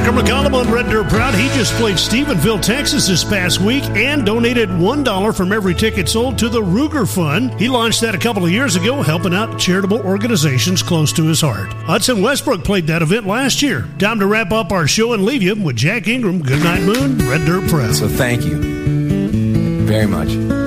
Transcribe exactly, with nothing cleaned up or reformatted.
Tucker McCollum on Red Dirt Proud. He just played Stephenville, Texas this past week and donated one dollar from every ticket sold to the Ruger Fund. He launched that a couple of years ago, helping out charitable organizations close to his heart. Hudson Westbrook played that event last year. Time to wrap up our show and leave you with Jack Ingram. Good night, Moon. Red Dirt Proud. So thank you very much.